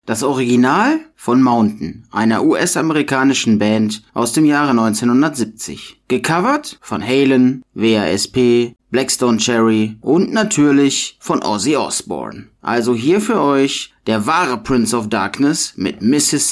Das Original von Mountain, einer US-amerikanischen Band aus dem Jahre 1970. Gecovert von Halen, WASP, Black Stone Cherry und natürlich von Ozzy Osbourne. Also hier für euch der wahre Prince of Darkness mit Mississippi.